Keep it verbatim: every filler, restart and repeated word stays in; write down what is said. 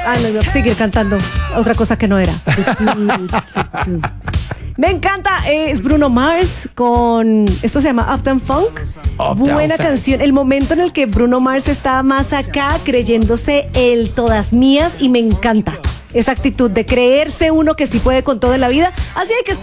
Ah, no, iba a seguir cantando otra cosa que no era. Me encanta, eh, es Bruno Mars con, esto se llama Uptown Funk. Uptown Buena Funk. canción, el momento en el que Bruno Mars está más acá creyéndose el todas mías y me encanta esa actitud de creerse uno que sí puede con todo en la vida, así hay que estar.